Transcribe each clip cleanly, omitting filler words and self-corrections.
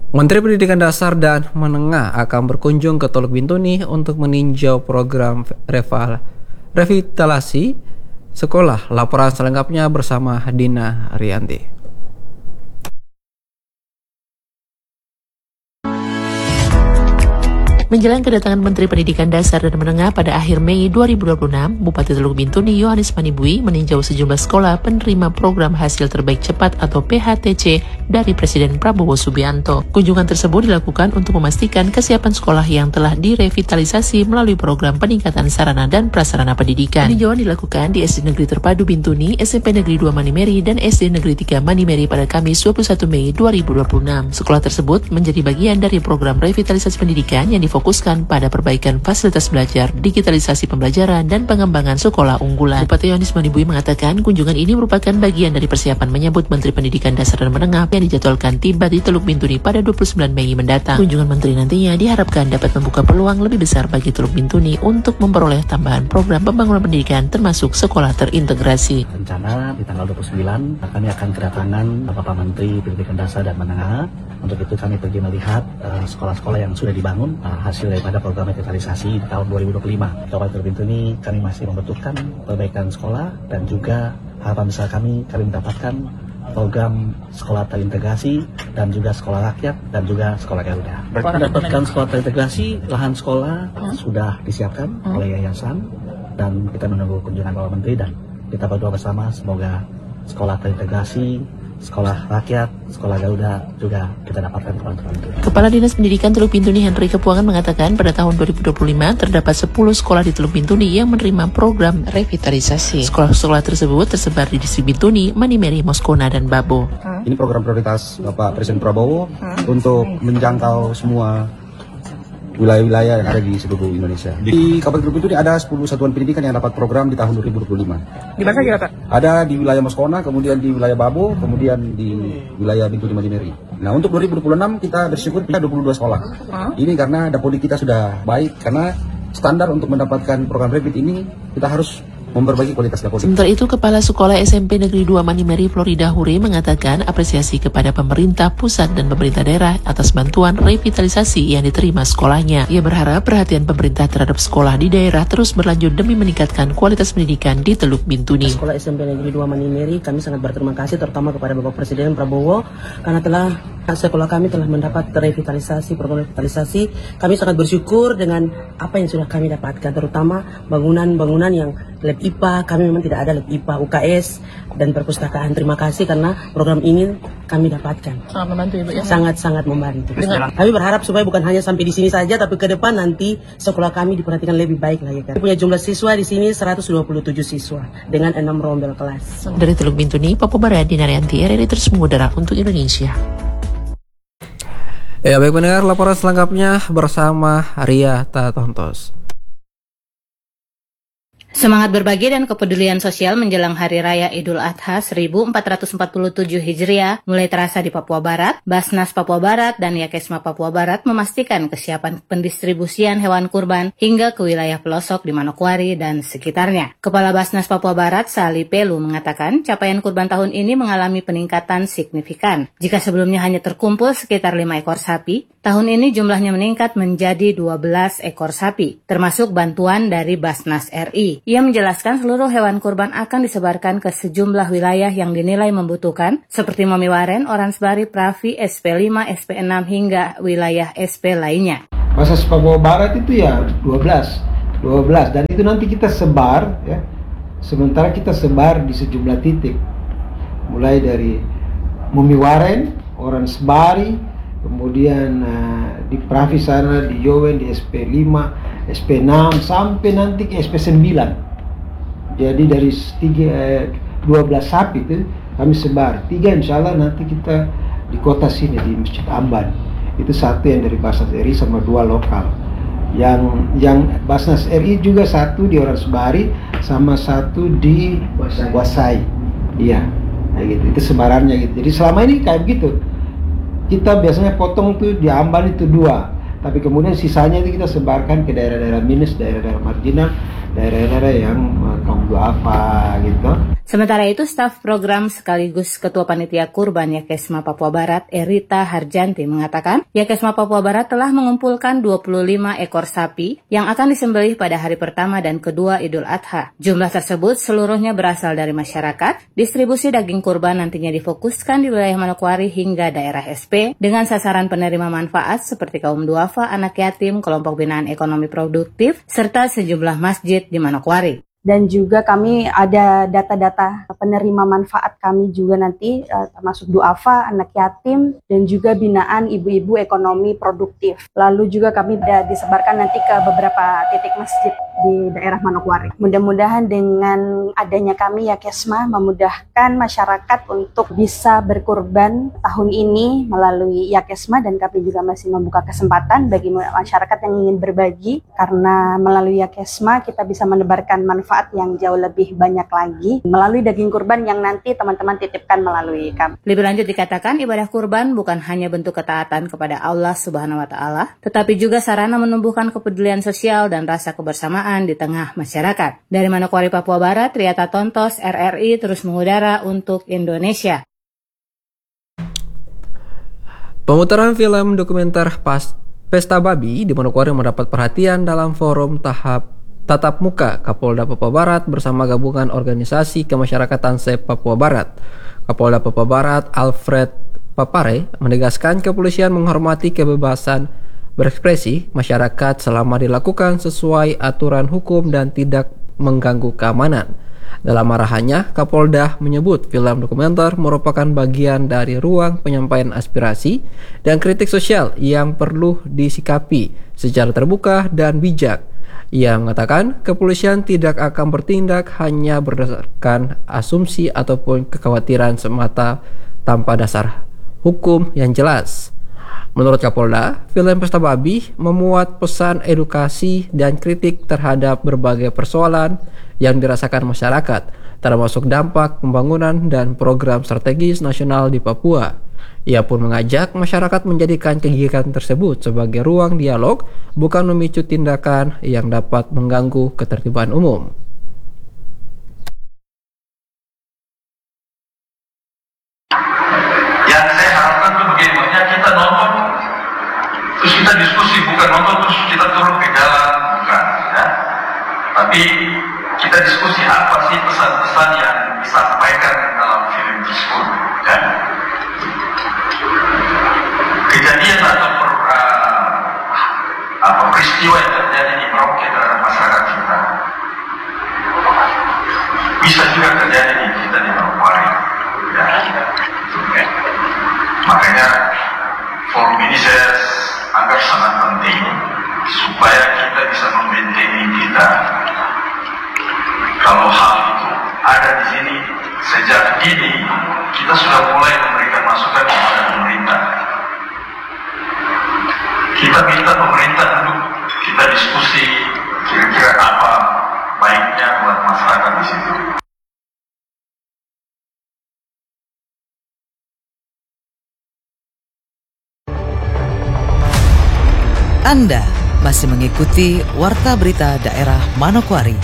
Menteri Pendidikan Dasar dan Menengah akan berkunjung ke Teluk Bintuni untuk meninjau program revitalisasi sekolah. Laporan selengkapnya bersama Dina Rianti. Menjelang kedatangan Menteri Pendidikan Dasar dan Menengah pada akhir Mei 2026, Bupati Teluk Bintuni Yohanes Manibui meninjau sejumlah sekolah penerima program hasil terbaik cepat atau PHTC dari Presiden Prabowo Subianto. Kunjungan tersebut dilakukan untuk memastikan kesiapan sekolah yang telah direvitalisasi melalui program peningkatan sarana dan prasarana pendidikan. Peninjauan dilakukan di SD Negeri Terpadu Bintuni, SMP Negeri 2 Manimeri, dan SD Negeri 3 Manimeri pada Kamis 21 Mei 2026. Sekolah tersebut menjadi bagian dari program revitalisasi pendidikan yang difokuskan pada perbaikan fasilitas belajar, digitalisasi pembelajaran, dan pengembangan sekolah unggulan. Bupati Yohanes Manibui mengatakan kunjungan ini merupakan bagian dari persiapan menyambut Menteri Pendidikan Dasar dan Menengah yang dijadwalkan tiba di Teluk Bintuni pada 29 Mei mendatang. Kunjungan Menteri nantinya diharapkan dapat membuka peluang lebih besar bagi Teluk Bintuni untuk memperoleh tambahan program pembangunan pendidikan termasuk sekolah terintegrasi. Rencana di tanggal 29 kami akan kedatangan Bapak Menteri Pendidikan Dasar dan Menengah. Untuk itu kami pergi melihat sekolah-sekolah yang sudah dibangun hasil daripada program revitalisasi di tahun 2025. Kabupaten Teluk Bintuni kami masih membutuhkan perbaikan sekolah dan juga harapan besar kami mendapatkan program sekolah terintegrasi dan juga sekolah rakyat dan juga sekolah Garuda. Mendapatkan sekolah terintegrasi, lahan sekolah sudah disiapkan oleh yayasan dan kita menunggu kunjungan Bapak Menteri dan kita berdoa bersama semoga sekolah terintegrasi, sekolah rakyat, sekolah Garuda juga kita dapatkan kebantuan itu. Kepala Dinas Pendidikan Teluk Bintuni Henry Kepuangan mengatakan pada tahun 2025 terdapat 10 sekolah di Teluk Bintuni yang menerima program revitalisasi. Sekolah-sekolah tersebut tersebar di distrik Bintuni, Manimeri, Moskona, dan Babo. Ini program prioritas Bapak Presiden Prabowo untuk menjangkau semua wilayah-wilayah yang ada di seluruh Indonesia. Di Kabupaten Teluk Bintuni ada 10 satuan pendidikan yang dapat program di tahun 2025. Di mana saja, Pak? Ada di wilayah Moskona, kemudian di wilayah Babo, kemudian di wilayah Bintuni Manimeri. Nah, untuk 2026 kita bersyukur punya 22 sekolah. Ini karena dapur kita sudah baik, karena standar untuk mendapatkan program Revit ini kita harus memperbaiki kualitas dapur. Sementara itu, Kepala Sekolah SMP Negeri 2 Manimeri Florida Hure mengatakan apresiasi kepada pemerintah pusat dan pemerintah daerah atas bantuan revitalisasi yang diterima sekolahnya. Ia berharap perhatian pemerintah terhadap sekolah di daerah terus berlanjut demi meningkatkan kualitas pendidikan di Teluk Bintuni. Sekolah SMP Negeri 2 Manimeri, kami sangat berterima kasih terutama kepada Bapak Presiden Prabowo karena sekolah kami telah mendapat revitalisasi, program revitalisasi. Kami sangat bersyukur dengan apa yang sudah kami dapatkan, terutama bangunan-bangunan yang lab IPA. Kami memang tidak ada lab IPA, UKS, dan perpustakaan. Terima kasih karena program ini kami dapatkan. Sangat membantu Ibu ya? Sangat-sangat membantu. Kami berharap supaya bukan hanya sampai di sini saja, tapi ke depan nanti sekolah kami diperhatikan lebih baik lagi. Kami punya jumlah siswa di sini 127 siswa dengan 6 rombel kelas. Dari Teluk Bintuni, Papua Barat, Dina Rianti, RRI terus mengudara untuk Indonesia. Ya, baik pendengar, laporan selengkapnya bersama Ria Tatontos. Semangat berbagi dan kepedulian sosial menjelang Hari Raya Idul Adha 1447 Hijriah mulai terasa di Papua Barat. Basnas Papua Barat dan Yakesma Papua Barat memastikan kesiapan pendistribusian hewan kurban hingga ke wilayah pelosok di Manokwari dan sekitarnya. Kepala Basnas Papua Barat, Sali Pelu, mengatakan capaian kurban tahun ini mengalami peningkatan signifikan. Jika sebelumnya hanya terkumpul sekitar 5 ekor sapi, tahun ini jumlahnya meningkat menjadi 12 ekor sapi, termasuk bantuan dari Basnas RI. Ia menjelaskan seluruh hewan kurban akan disebarkan ke sejumlah wilayah yang dinilai membutuhkan, seperti Momiwaren, Oransbari, Pravi, SP5, SP6, hingga wilayah SP lainnya. Basnas Papua Barat itu ya 12, dan itu nanti kita sebar ya. Sementara kita sebar di sejumlah titik, mulai dari Momiwaren, Oransbari, kemudian di Pravi sana, di Yowen, di SP5, SP6, sampai nanti ke SP9. Jadi dari 12 sapi itu kami sebar. 3 insya Allah nanti kita di kota sini, di Masjid Amban. Itu 1 yang dari Basnas RI sama 2 lokal. Yang Basnas RI juga 1 di Oransbari sama 1 di Wasai. Iya, nah gitu. Itu sebarannya gitu. Jadi selama ini kayak gitu. Kita biasanya potong tuh di Amban itu 2. Tapi kemudian sisanya itu kita sebarkan ke daerah-daerah minus, daerah-daerah marginal, daerah-daerah yang kelompok duafa gitu. Sementara itu, staf program sekaligus Ketua Panitia Kurban Yakesma Papua Barat, Erita Harjanti, mengatakan Yakesma Papua Barat telah mengumpulkan 25 ekor sapi yang akan disembelih pada hari pertama dan kedua Idul Adha. Jumlah tersebut seluruhnya berasal dari masyarakat. Distribusi daging kurban nantinya difokuskan di wilayah Manokwari hingga daerah SP dengan sasaran penerima manfaat seperti kaum duafa, anak yatim, kelompok binaan ekonomi produktif, serta sejumlah masjid di Manokwari. Dan juga kami ada data-data penerima manfaat kami juga nanti termasuk duafa, anak yatim, dan juga binaan ibu-ibu ekonomi produktif. Lalu juga kami disebarkan nanti ke beberapa titik masjid di daerah Manokwari. Mudah-mudahan dengan adanya kami Yakesma memudahkan masyarakat untuk bisa berkurban tahun ini melalui Yakesma, dan kami juga masih membuka kesempatan bagi masyarakat yang ingin berbagi, karena melalui Yakesma kita bisa menebarkan manfaat yang jauh lebih banyak lagi melalui daging kurban yang nanti teman-teman titipkan melalui kami. Lebih lanjut dikatakan ibadah kurban bukan hanya bentuk ketaatan kepada Allah Subhanahu wa Ta'ala, tetapi juga sarana menumbuhkan kepedulian sosial dan rasa kebersamaan di tengah masyarakat. Dari Manokwari, Papua Barat, Riata Tontos, RRI terus mengudara untuk Indonesia. Pemutaran film dokumenter Pesta Babi di Manokwari mendapat perhatian dalam forum tatap muka Kapolda Papua Barat bersama gabungan organisasi kemasyarakatan SEP Papua Barat. Kapolda Papua Barat Alfred Papare menegaskan kepolisian menghormati kebebasan berekspresi masyarakat selama dilakukan sesuai aturan hukum dan tidak mengganggu keamanan. Dalam arahannya, Kapolda menyebut film dokumenter merupakan bagian dari ruang penyampaian aspirasi dan kritik sosial yang perlu disikapi secara terbuka dan bijak. Ia mengatakan kepolisian tidak akan bertindak hanya berdasarkan asumsi ataupun kekhawatiran semata tanpa dasar hukum yang jelas. Menurut Kapolda, film Pesta Babi memuat pesan edukasi dan kritik terhadap berbagai persoalan yang dirasakan masyarakat, termasuk dampak pembangunan dan program strategis nasional di Papua. Ia pun mengajak masyarakat menjadikan kegiatan tersebut sebagai ruang dialog, bukan memicu tindakan yang dapat mengganggu ketertiban umum. Yang saya harapkan itu bagaimana kita nonton, terus kita diskusi, bukan nonton terus kita turun ke jalan, bukan, ya. Tapi kita diskusi apa sih pesan-pesan yang disampaikan dalam film tersebut, ya. Kejadian atau peristiwa yang terjadi di Merauke terhadap masyarakat kita bisa juga terjadi di kita di Manokwari, ya. Makanya forum ini saya anggap sangat penting supaya kita bisa membentengi kita kalau hal itu ada di sini. Sejak dini kita sudah mulai memberikan masukan kepada pemerintah. Kita minta pemerintah duduk, kita diskusi kira-kira apa baiknya buat masyarakat di situ. Anda masih mengikuti Warta Berita Daerah Manokwari.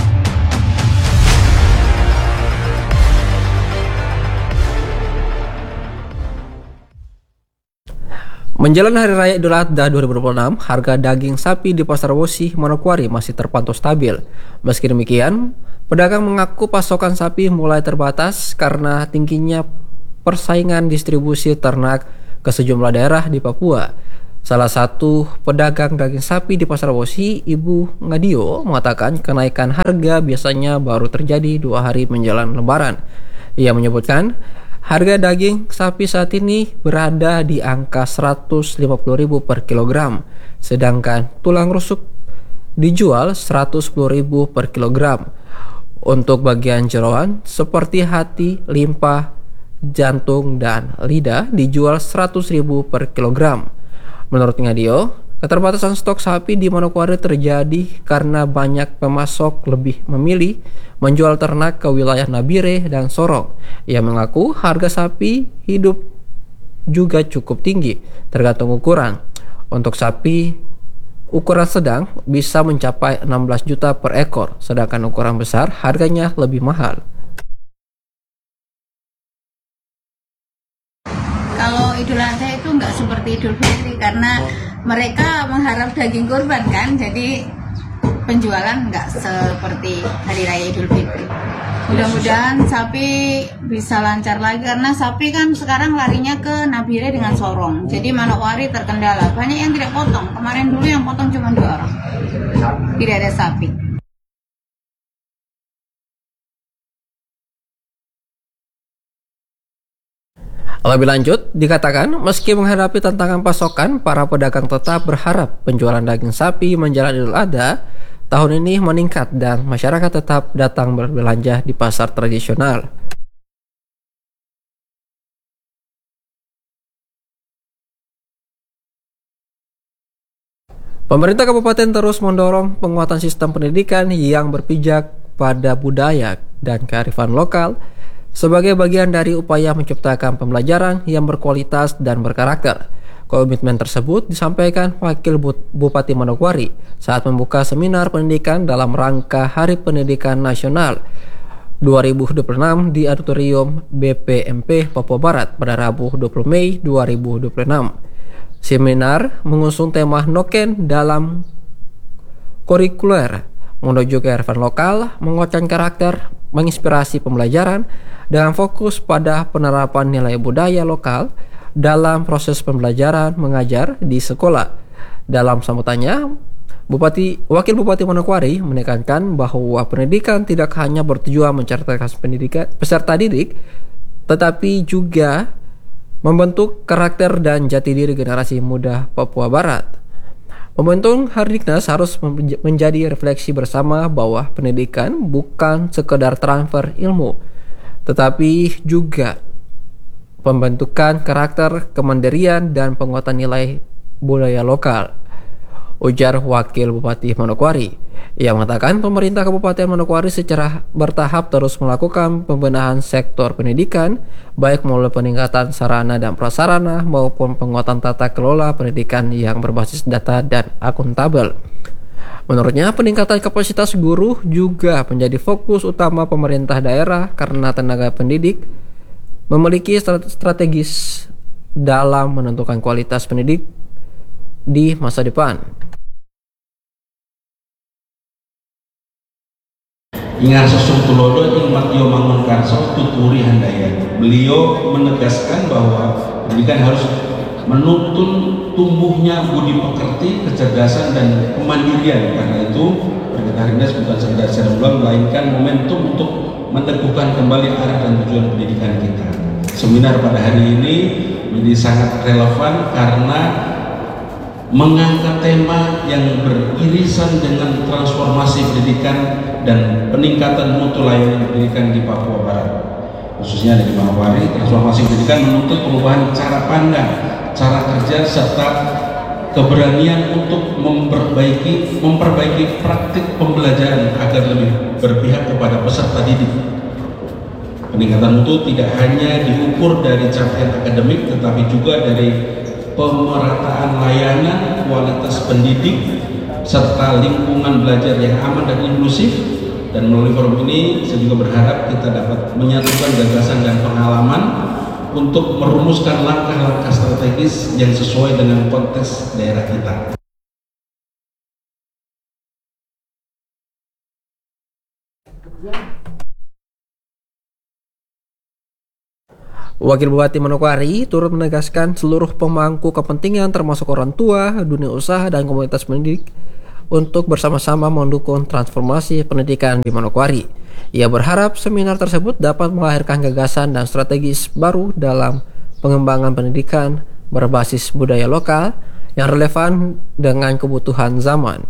Menjelang Hari Raya Idul Adha 2026, harga daging sapi di Pasar Wosi, Manokwari masih terpantau stabil. Meski demikian, pedagang mengaku pasokan sapi mulai terbatas karena tingginya persaingan distribusi ternak ke sejumlah daerah di Papua. Salah satu pedagang daging sapi di Pasar Wosi, Ibu Ngadio, mengatakan kenaikan harga biasanya baru terjadi 2 hari menjelang Lebaran. Ia menyebutkan harga daging sapi saat ini berada di angka 150.000 per kilogram, sedangkan tulang rusuk dijual 110.000 per kilogram. Untuk bagian jeroan seperti hati, limpa, jantung, dan lidah dijual 100.000 per kilogram. Menurut Ngadio, keterbatasan stok sapi di Manokwari terjadi karena banyak pemasok lebih memilih menjual ternak ke wilayah Nabire dan Sorong. Ia mengaku harga sapi hidup juga cukup tinggi, tergantung ukuran. Untuk sapi ukuran sedang bisa mencapai 16 juta per ekor, sedangkan ukuran besar harganya lebih mahal. Kalau Idul Adha itu nggak seperti Idul Fitri karena mereka mengharap daging kurban kan, jadi penjualan nggak seperti Hari Raya Idul Fitri. Mudah-mudahan sapi bisa lancar lagi karena sapi kan sekarang larinya ke Nabire dengan Sorong. Jadi Manokwari terkendala. Banyak yang tidak potong. Kemarin dulu yang potong cuma 2 orang. Tidak ada sapi. Lebih lanjut, dikatakan meski menghadapi tantangan pasokan, para pedagang tetap berharap penjualan daging sapi menjelang Idul Adha tahun ini meningkat dan masyarakat tetap datang berbelanja di pasar tradisional. Pemerintah kabupaten terus mendorong penguatan sistem pendidikan yang berpijak pada budaya dan kearifan lokal sebagai bagian dari upaya menciptakan pembelajaran yang berkualitas dan berkarakter. Komitmen tersebut disampaikan Wakil Bupati Manokwari saat membuka seminar pendidikan dalam rangka Hari Pendidikan Nasional 2026 di Auditorium BPMP Papua Barat pada Rabu 20 Mei 2026. Seminar mengusung tema Noken dalam kurikuler, menuju kearifan lokal, menguatkan karakter, menginspirasi pembelajaran dengan fokus pada penerapan nilai budaya lokal dalam proses pembelajaran mengajar di sekolah. Dalam sambutannya, Wakil Bupati Manokwari menekankan bahwa pendidikan tidak hanya bertujuan mencerdaskan peserta didik, tetapi juga membentuk karakter dan jati diri generasi muda Papua Barat. Momentum Hardiknas harus menjadi refleksi bersama bahwa pendidikan bukan sekedar transfer ilmu, tetapi juga pembentukan karakter, kemandirian, dan penguatan nilai budaya lokal, ujar Wakil Bupati Manokwari. Ia mengatakan pemerintah Kabupaten Manokwari secara bertahap terus melakukan pembenahan sektor pendidikan, baik melalui peningkatan sarana dan prasarana maupun penguatan tata kelola pendidikan yang berbasis data dan akuntabel. Menurutnya, peningkatan kapasitas guru juga menjadi fokus utama pemerintah daerah karena tenaga pendidik memiliki strategis dalam menentukan kualitas pendidik di masa depan. Ingat sosok tulodo ing Matio Mangunkarso tuturi handaya. Beliau menegaskan bahwa pendidikan harus menuntun tumbuhnya budi pekerti, kecerdasan dan kemandirian. Karena itu, Hardiknas bukan sekedar serembulan, melainkan momentum untuk meneguhkan kembali arah dan tujuan pendidikan kita. Seminar pada hari ini menjadi sangat relevan karena mengangkat tema yang beririsan dengan transformasi pendidikan dan peningkatan mutu layanan pendidikan di Papua Barat, khususnya di Manokwari. Transformasi pendidikan menuntut perubahan cara pandang, cara kerja, serta keberanian untuk memperbaiki praktik pembelajaran agar lebih berpihak kepada peserta didik. Peningkatan mutu tidak hanya diukur dari capaian akademik, tetapi juga dari pemerataan layanan, kualitas pendidik, serta lingkungan belajar yang aman dan inklusif. Dan melalui forum ini, saya juga berharap kita dapat menyatukan gagasan dan pengalaman untuk merumuskan langkah-langkah strategis yang sesuai dengan konteks daerah kita. Wakil Bupati Manokwari turut menegaskan seluruh pemangku kepentingan termasuk orang tua, dunia usaha, dan komunitas pendidik untuk bersama-sama mendukung transformasi pendidikan di Manokwari. Ia berharap seminar tersebut dapat melahirkan gagasan dan strategis baru dalam pengembangan pendidikan berbasis budaya lokal yang relevan dengan kebutuhan zaman.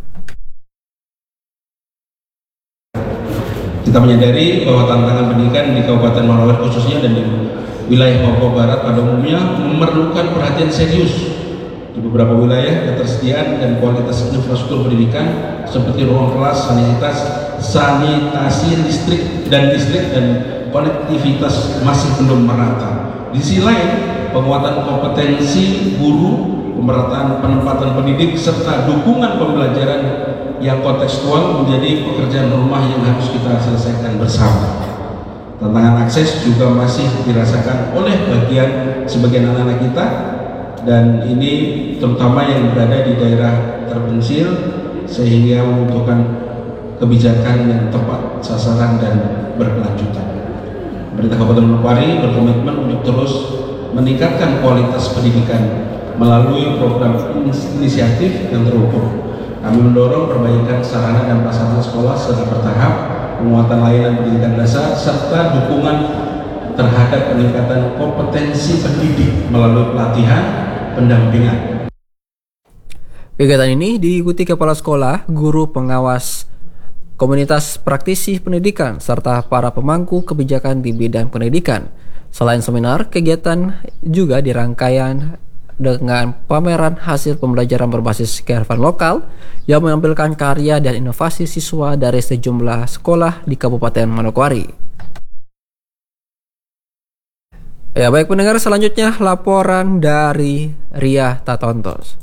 Kita menyadari bahwa tantangan pendidikan di Kabupaten Manokwari khususnya dan di wilayah Papua Barat pada umumnya memerlukan perhatian serius. Di beberapa wilayah, ketersediaan dan kualitas infrastruktur pendidikan seperti ruang kelas, sanitasi listrik dan konektivitas masih belum merata. Di sisi lain, penguatan kompetensi guru pemerataan penempatan pendidik, serta dukungan pembelajaran yang kontekstual menjadi pekerjaan rumah yang harus kita selesaikan bersama. Tantangan akses juga masih dirasakan oleh sebagian anak-anak kita, dan ini terutama yang berada di daerah terpencil, sehingga membutuhkan kebijakan yang tepat sasaran dan berkelanjutan. Pemerintah Kabupaten Manokwari berkomitmen untuk terus meningkatkan kualitas pendidikan melalui program inisiatif yang terukur. Kami mendorong perbaikan sarana dan prasarana sekolah secara bertahap, penguatan layanan pendidikan dasar, serta dukungan terhadap peningkatan kompetensi pendidik melalui pelatihan pendampingan. Kegiatan ini diikuti kepala sekolah, guru pengawas, komunitas praktisi pendidikan, serta para pemangku kebijakan di bidang pendidikan. Selain seminar, kegiatan juga dirangkaian dengan pameran hasil pembelajaran berbasis kearifan lokal yang menampilkan karya dan inovasi siswa dari sejumlah sekolah di Kabupaten Manokwari. Ya, baik pendengar, selanjutnya laporan dari Ria Tatontos.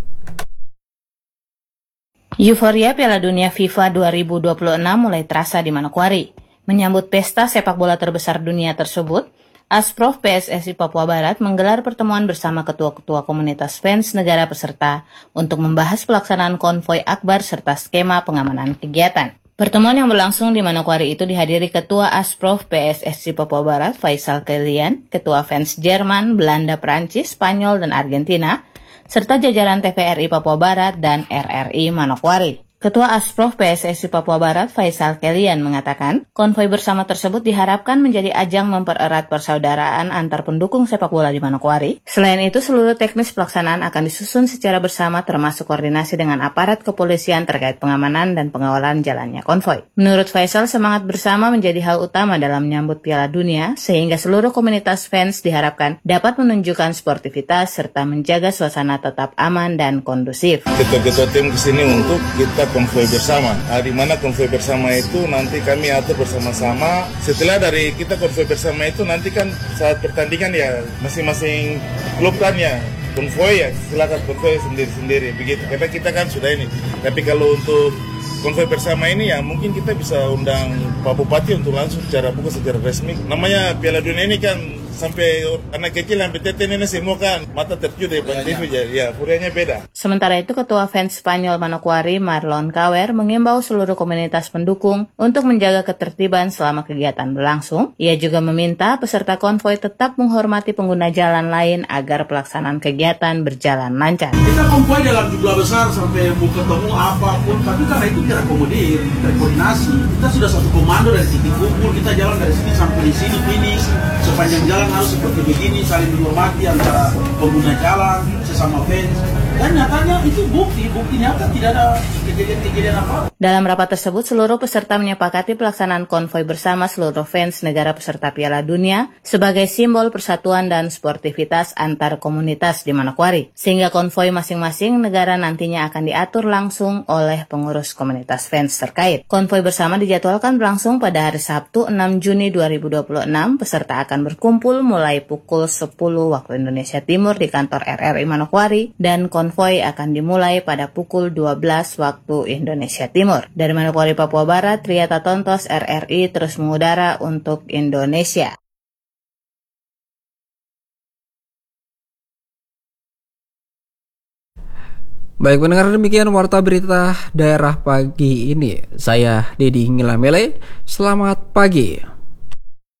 Euforia Piala Dunia FIFA 2026 mulai terasa di Manokwari. Menyambut pesta sepak bola terbesar dunia tersebut, Asprof PSSI Papua Barat menggelar pertemuan bersama ketua-ketua komunitas fans negara peserta untuk membahas pelaksanaan konvoi akbar serta skema pengamanan kegiatan. Pertemuan yang berlangsung di Manokwari itu dihadiri Ketua Asprof PSSI Papua Barat Faisal Kelian, Ketua fans Jerman, Belanda, Prancis, Spanyol, dan Argentina, serta jajaran TVRI Papua Barat dan RRI Manokwari. Ketua Asprof PSSI Papua Barat Faisal Kelian mengatakan, konvoi bersama tersebut diharapkan menjadi ajang mempererat persaudaraan antar pendukung sepak bola di Manokwari. Selain itu, seluruh teknis pelaksanaan akan disusun secara bersama termasuk koordinasi dengan aparat kepolisian terkait pengamanan dan pengawalan jalannya konvoi. Menurut Faisal, semangat bersama menjadi hal utama dalam menyambut Piala Dunia, sehingga seluruh komunitas fans diharapkan dapat menunjukkan sportivitas serta menjaga suasana tetap aman dan kondusif. Ketua-ketua tim kesini untuk kita konvoi bersama. Di mana konvoi bersama itu nanti kami atur bersama-sama. Setelah dari kita konvoi bersama itu nanti kan saat pertandingan ya masing-masing klub kan ya konvoi ya silakan konvoi sendiri-sendiri begitu. Karena kita kan sudah ini. Tapi kalau untuk konvoi bersama ini ya mungkin kita bisa undang Pak Bupati untuk langsung secara resmi. Namanya Piala Dunia ini kan sampai anak kecil sampai tete nenek semua kan mata tertuju dari TV ya furianya beda. Sementara itu, Ketua fans Spanyol Manokwari Marlon Kawer mengimbau seluruh komunitas pendukung untuk menjaga ketertiban selama kegiatan berlangsung. Ia juga meminta peserta konvoi tetap menghormati pengguna jalan lain agar pelaksanaan kegiatan berjalan lancar. Kita konvoi dalam jumlah besar sampai mau ketemu apapun, tapi karena itu kita akomodir, terkoordinasi. Kita sudah satu komando dari titik kumpul, kita jalan dari sini sampai di sini finish. Sepanjang jalan harus seperti begini, saling menghormati antara pengguna jalan, sesama fans. Dan nyatanya itu bukti nyata tidak ada kejadian apa. Dalam rapat tersebut, seluruh peserta menyepakati pelaksanaan konvoi bersama seluruh fans negara peserta Piala Dunia sebagai simbol persatuan dan sportivitas antar komunitas di Manokwari. Sehingga konvoi masing-masing negara nantinya akan diatur langsung oleh pengurus komunitas fans terkait. Konvoi bersama dijadwalkan berlangsung pada hari Sabtu 6 Juni 2026. Peserta akan berkumpul mulai pukul 10 waktu Indonesia Timur di kantor RRI Manokwari dan konvoi akan dimulai pada pukul 12 waktu Indonesia Timur. Dari Manokwari, Papua Barat, Ria Tatontos, RRI terus mengudara untuk Indonesia. Baik pendengar, demikian warta berita daerah pagi ini. Saya Dedi Ngilamele, selamat pagi.